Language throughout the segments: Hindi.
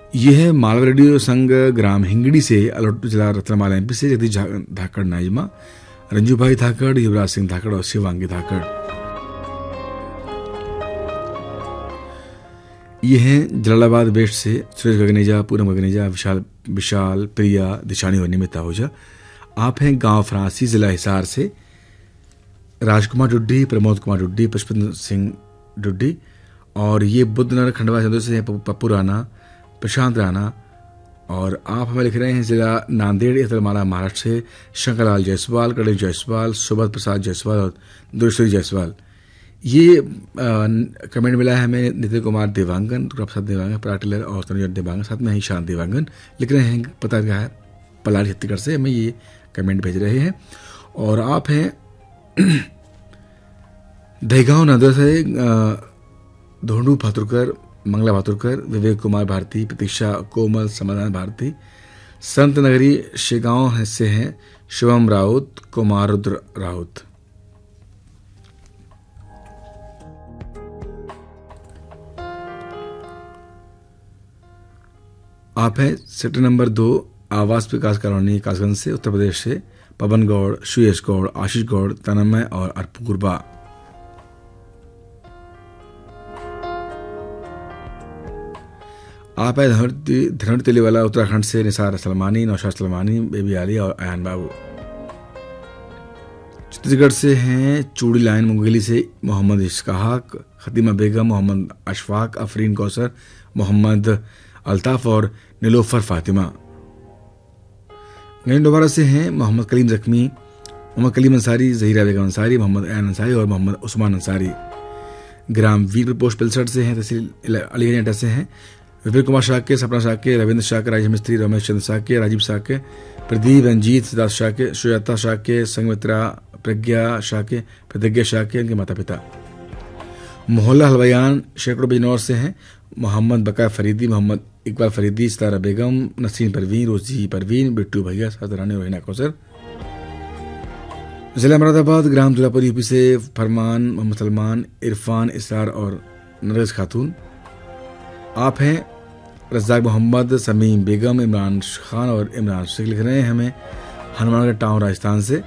ये है मालवा रेडियो संघ ग्राम हिंगड़ी से अलौट जिला रतनमाला एमपी से जगदीश धाकड़ नाजिमा, रंजू भाई धाकड़, युवराज सिंह धाकड़ और शिवांगी धाकड़। ये हैं जलालाबाद वेस्ट से सुरेश गगनेजा, पूनम गगनेजा, विशाल प्रिया, दिशानी और निमिता ओझा। आप हैं गांव फ्रांसी जिला हिसार से राजकुमार डुड्डी, प्रमोद कुमार डुड्डी, पुष्पेंद्र सिंह डुड्डी। और ये बुद्धनगर खंडवा चंदो से पप्पू राणा, प्रशांत राणा। और आप हमें लिख रहे हैं जिला नांदेड़ यतरमाला महाराष्ट्र से शंकरलाल जायसवाल, गणेश जायसवाल, सुबोध प्रसाद जायसवाल और दुरेश्वरी जायसवाल। ये कमेंट मिला है हमें नितिन कुमार देवांगन, प्रसाद देवांगन, पराटिलर और तनुजा देवांगन, साथ में ही शांत देवांगन लिख रहे हैं। पता क्या है, पलारी छत्तीसगढ़ से हमें ये कमेंट भेज रहे हैं। और आप हैं दहीगांव नंदुरा से धोंडू भातुरकर, मंगला भातुरकर, विवेक कुमार भारती, प्रतीक्षा कोमल, समाधान भारती। संत नगरी शेगांव से हैं शिवम राउत, कुमार रुद्र राउत। आप हैं सेक्टर नंबर 2 आवास विकास कॉलोनी कासगंज से उत्तर प्रदेश से पवन गौड़, सुयश गौड़, आशीष गौड़, तनमय और अपूर्वा। आप है धनुर तेलीवाला उत्तराखंड से निसार सलमानी, नौशाद सलमानी, बेबी आली और अयान बाबू। छत्तीसगढ़ से हैं चूड़ी लाइन मुंगेली से मोहम्मद इश्काक, खतीमा बेगम, मोहम्मद अशफाक, अफरीन कौसर, मोहम्मद अल्ताफ और नीलोफर फातिमा। दोबारा से हैं मोहम्मद कलीम जख्मी, मोहम्मद कलीम अंसारी, जहीरा बेगम अंसारी, मोहम्मद ऐन अंसारी और मोहम्मद उस्मान अंसारी। ग्राम वीर पोस्ट पिलसट से हैं, तहसील अलीगंज से हैं विपिन कुमार शाक्य, सपना शाक्य, रविंद्र शाक्य, राजेश मिस्त्री, रमेश चंद्र शाक्य, राजीव शाक्य, प्रदीप, रंजीत, सिद्धार्थ शाक्य, सुजाता शाक्य, संगमित्रा, प्रज्ञा शाक्य, प्रतिज्ञा शाक्य, उनके माता पिता। मोहल्ला हलवायान शेखड़ों बिजनौर से हैं मोहम्मद बका फरीदी, मोहम्मद इकबाल फरीदी, सितारा बेगम, नसीम परवीन, रोजी परवीन, बिट्टू भैया, सादरानी और हिना कौसर। जिला मुरादाबाद ग्राम दुलापुर यूपी से फरमान, मोहम्मद सलमान, इरफान, इसरार और नरगिस खातून। आप हैं रज़ाक मोहम्मद, समीम बेगम, इमरान खान और इमरान शेख लिख रहे हैं हमें हनुमानगढ़ टाउन राजस्थान से।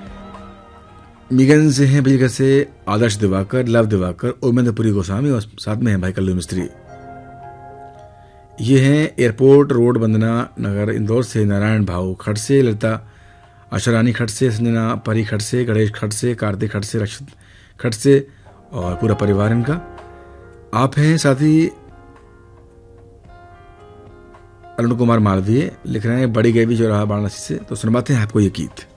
मीगन से हैं बिजगर से आदर्श दिवाकर, लव दिवाकर, उमेंद्रपुरी गोस्वामी और साथ में हैं भाई कल्लू मिस्त्री। ये हैं एयरपोर्ट रोड बंदना नगर इंदौर से नारायण भाऊ खड़से, ललिता अशरानी खड़से, संजना परी खड़से, गणेश खड़से, कार्तिक खड़से, रक्षित खड़से और पूरा परिवार इनका। आप हैं साथ ही अरुण कुमार मालवीय लिख रहे हैं बड़ी गैवी जो रहा वाराणसी से। तो सुनवाते हैं आपको ये गीत।